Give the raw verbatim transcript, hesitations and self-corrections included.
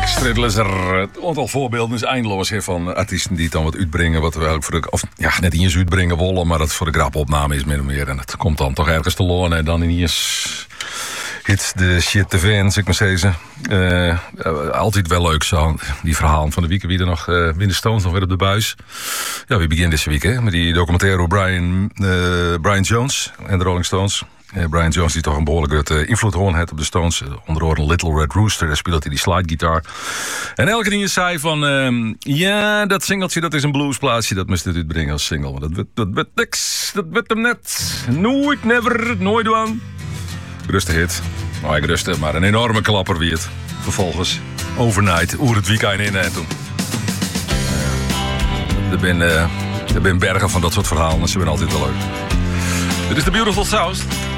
Striddel is er. Het aantal voorbeelden is eindeloos hè, van artiesten die het dan wat uitbrengen. Wat we eigenlijk voor de, of ja, net niet eens uitbrengen willen, maar dat voor de grapopname is min of meer. En het komt dan toch ergens te lonen en dan ineens hit de shit te fan, zeg ik maar zeggen. Uh, altijd wel leuk zo, die verhalen van de week. Wie er nog, uh, Winnie Stones nog weer op de buis. Ja, we beginnen deze week hè, met die documentaire over Brian, uh, Brian Jones en de Rolling Stones. Uh, Brian Jones die toch een behoorlijk grote uh, invloed had op de Stones. Uh, onder andere Little Red Rooster, daar speelde hij die slidegitaar. En elke keer zei van... Uh, ja, dat singeltje, dat is een bluesplaatsje. Dat moest dit uitbrengen als single. Dat werd, dat werd niks. Dat werd hem net. Nooit, never, nooit one. Rustig hit. Nou, ik rustig, maar een enorme klapper wie het. Vervolgens, overnight, oer het weekend in en toen. Uh, er zijn uh, er zijn bergen van dat soort verhalen. Ze zijn altijd wel leuk. Dit is The Beautiful South.